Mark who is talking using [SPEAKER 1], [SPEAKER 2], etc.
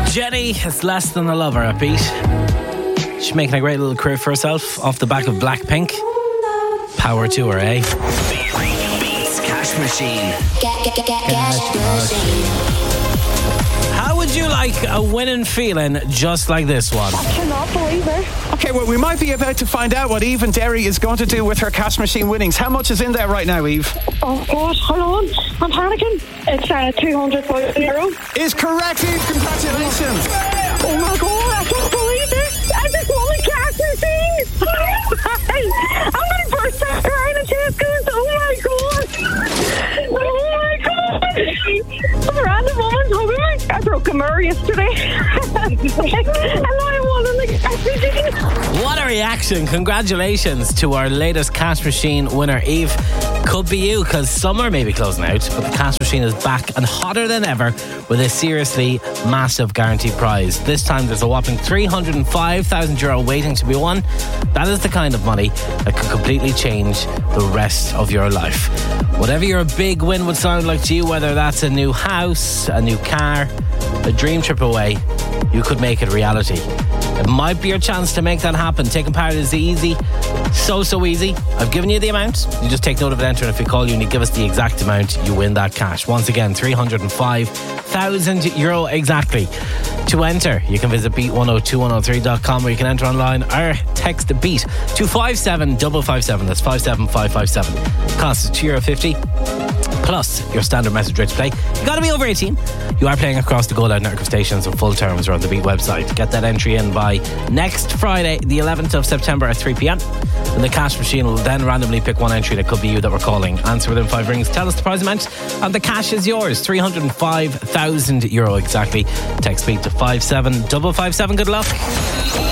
[SPEAKER 1] Jenny, it's Less Than a Lover at Beat. She's making a great little career for herself off the back of Blackpink. Power to her, eh?
[SPEAKER 2] Beats Cash Machine.
[SPEAKER 3] Cash Machine.
[SPEAKER 1] How would you like a winning feeling just like this one?
[SPEAKER 4] I cannot believe it.
[SPEAKER 5] Okay, well, we might be about to find out what Eve and Derry is going to do with her Cash Machine winnings. How much is in there right now, Eve?
[SPEAKER 4] Oh, God, hold on. I'm panicking. It's €200
[SPEAKER 5] Is correct, Eve. Congratulations.
[SPEAKER 4] Oh, my God, I can't believe it. I just won a cash machine. I'm going to burst out crying and Tesco's. Oh, my God. Oh, my God. Some random woman's hugging me. I broke a mirror yesterday. And I won in the cash machine.
[SPEAKER 1] What a reaction. Congratulations to our latest Cash Machine winner, Eve. Could be you, because summer may be closing out, but the Cash Machine is back and hotter than ever with a seriously massive guaranteed prize. This time there's a whopping €305,000 waiting to be won. That is the kind of money that could completely change the rest of your life. Whatever your big win would sound like to you, whether that's a new house, a new car, a dream trip away, you could make it reality. It might be your chance to make that happen. Taking part is easy. So easy. I've given you the amount. You just take note of it, enter, and if we call you and you give us the exact amount, you win that cash. Once again, €305,000 exactly. To enter, you can visit beat102103.com, or you can enter online or text BEAT to 57557. That's 57557. Cost is €2.50 plus your standard message rate to play. You got to be over 18. You are playing across the Go Loud network of stations, and full terms are on the Beat website. Get that entry in by next Friday, the 11th of September at 3 p.m. And the Cash Machine will then randomly pick one entry that could be you that we're calling. Answer within 5 rings, tell us the prize amount, and the cash is yours. €305,000 exactly. Text BEAT to 57557. Good luck.